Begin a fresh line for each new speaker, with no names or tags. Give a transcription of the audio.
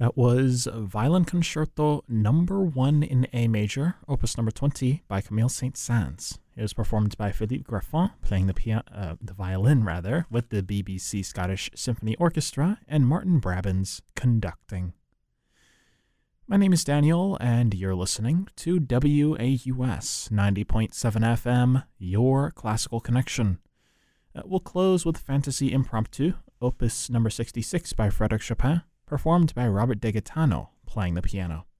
That was Violin Concerto Number 1 in A Major, Opus Number 20 by Camille Saint-Saëns. It was performed by Philippe Graffin, playing the violin with the BBC Scottish Symphony Orchestra, and Martin Brabbins conducting. My name is Daniel, and you're listening to WAUS 90.7 FM, your classical connection. We'll close with Fantasy Impromptu, Opus Number 66 by Frédéric Chopin, performed by Robert De Gaetano, playing the piano.